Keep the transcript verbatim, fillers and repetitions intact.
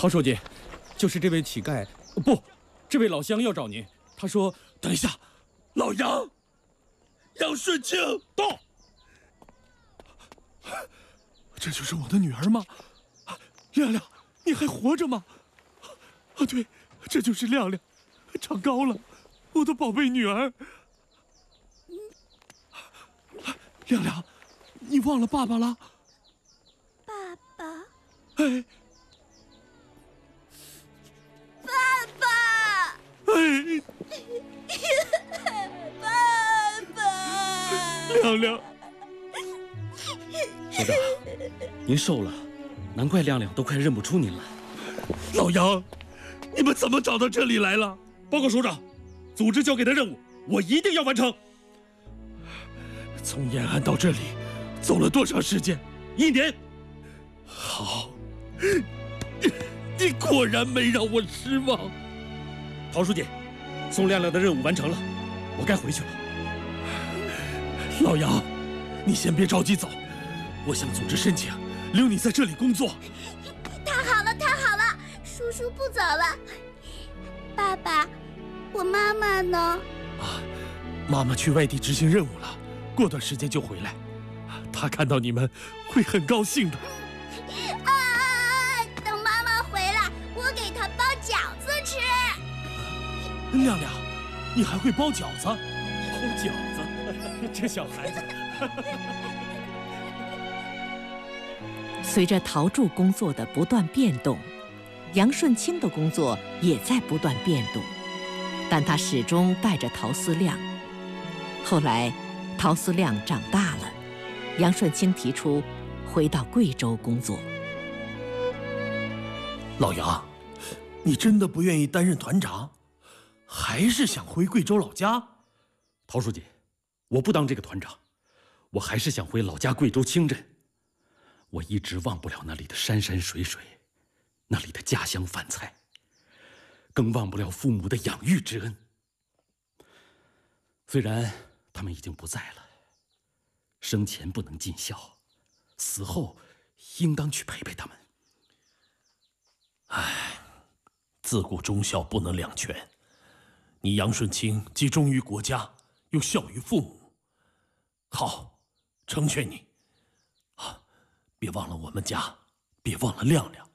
陶书记，就是这位乞丐，不，这位老乡要找您。他说， 等一下，老杨，杨顺清到。 这就是我的女儿吗？亮亮，你还活着吗？啊，对，这就是亮亮，长高了，我的宝贝女儿。亮亮，你忘了爸爸了？ 爸爸， 哎， 爸爸， 哎， 爸爸， 亮亮， 首长，您瘦了，难怪亮亮都快认不出您了。 老杨，你们怎么找到这里来了？ 报告首长，组织交给的任务，我一定要完成。 从延安到这里，走了多长时间？ 一年。 好，你果然没让我失望。 陶书记，宋亮亮的任务完成了，我该回去了。 老杨，你先别着急走，我向组织申请，留你在这里工作。 太好了，太好了，叔叔不走了。爸爸，我妈妈呢？ 啊，妈妈去外地执行任务了，过段时间就回来。她看到你们会很高兴的。 啊！等妈妈回来，我给她包饺子吃。 亮亮，你还会包饺子？ 包饺子，这小孩子。 随着陶铸工作的不断变动，杨顺清的工作也在不断变动，但他始终带着陶思亮。后来，陶思亮长大了，杨顺清提出回到贵州工作。 老杨，你真的不愿意担任团长，还是想回贵州老家？ 陶书记，我不当这个团长，我还是想回老家贵州清镇。我一直忘不了那里的山山水水，那里的家乡饭菜，更忘不了父母的养育之恩。虽然他们已经不在了，生前不能尽孝，死后应当去陪陪他们。 唉，自古忠孝不能两全。你杨顺清既忠于国家，又孝于父母。好，成全你。啊，别忘了我们家，别忘了亮亮。